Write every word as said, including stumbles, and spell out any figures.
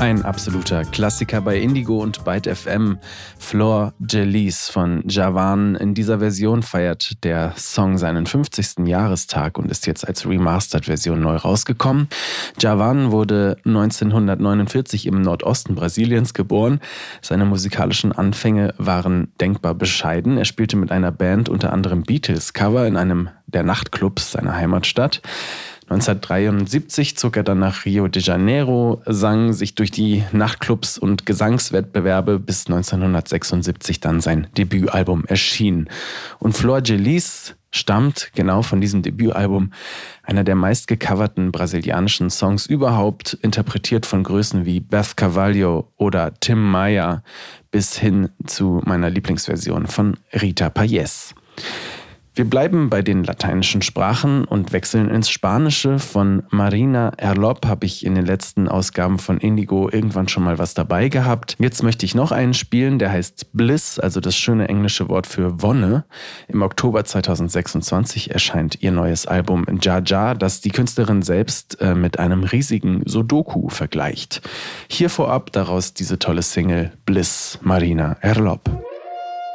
Ein absoluter Klassiker bei Indigo und Byte F M. Flor Jalies von Javan. In dieser Version feiert der Song seinen fünfzigsten Jahrestag und ist jetzt als Remastered-Version neu rausgekommen. Javan wurde neunzehnhundertneunundvierzig im Nordosten Brasiliens geboren. Seine musikalischen Anfänge waren denkbar bescheiden. Er spielte mit einer Band unter anderem Beatles-Cover in einem der Nachtclubs seiner Heimatstadt. neunzehnhundertdreiundsiebzig zog er dann nach Rio de Janeiro, sang sich durch die Nachtclubs und Gesangswettbewerbe, bis neunzehnhundertsechsundsiebzig dann sein Debütalbum erschien. Und Flor Jalies stammt genau von diesem Debütalbum, einer der meistgecoverten brasilianischen Songs überhaupt, interpretiert von Größen wie Beth Carvalho oder Tim Maia, bis hin zu meiner Lieblingsversion von Rita Payés. Wir bleiben bei den lateinischen Sprachen und wechseln ins Spanische. Von Marina Herlop habe ich in den letzten Ausgaben von Indigo irgendwann schon mal was dabei gehabt. Jetzt möchte ich noch einen spielen, der heißt Bliss, also das schöne englische Wort für Wonne. Im Oktober zweitausendsechsundzwanzig erscheint ihr neues Album Ja Ja, das die Künstlerin selbst äh, mit einem riesigen Sudoku vergleicht. Hier vorab daraus diese tolle Single Bliss, Marina Herlop.